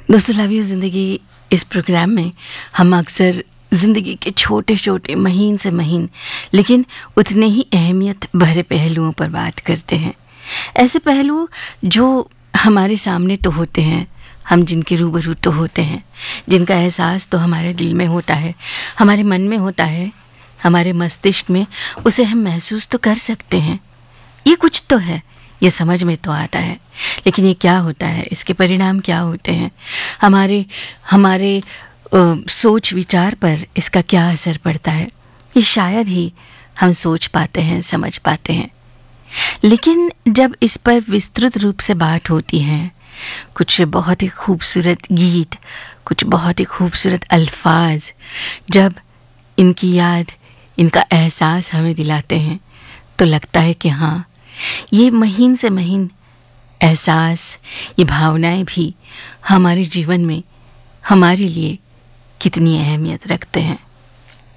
दोस्तों, love you ज़िंदगी इस प्रोग्राम में हम अक्सर ज़िंदगी के छोटे छोटे महीन से महीन लेकिन उतने ही अहमियत भरे पहलुओं पर बात करते हैं। ऐसे पहलू जो हमारे सामने तो होते हैं, हम जिनके रूबरू तो होते हैं, जिनका एहसास तो हमारे दिल में होता है, हमारे मन में होता है, हमारे मस्तिष्क में, उसे हम महसूस तो कर सकते हैं। ये कुछ तो है, ये समझ में तो आता है, लेकिन ये क्या होता है, इसके परिणाम क्या होते हैं, हमारे हमारे सोच विचार पर इसका क्या असर पड़ता है, ये शायद ही हम सोच पाते हैं, समझ पाते हैं। लेकिन जब इस पर विस्तृत रूप से बात होती है, कुछ बहुत ही खूबसूरत गीत, कुछ बहुत ही खूबसूरत अल्फाज जब इनकी याद, इनका एहसास हमें दिलाते हैं, तो लगता है कि हाँ, ये महीन से महीन एहसास, ये भावनाएं भी हमारे जीवन में हमारे लिए कितनी अहमियत रखते हैं।